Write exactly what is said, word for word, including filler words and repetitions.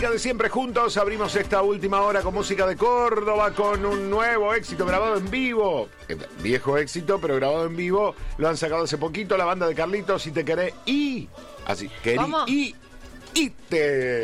De siempre juntos abrimos esta última hora con música de Córdoba, con un nuevo éxito grabado en vivo, eh, viejo éxito pero grabado en vivo, lo han sacado hace poquito la banda de Carlitos, Si Te Querés y así, querí y y te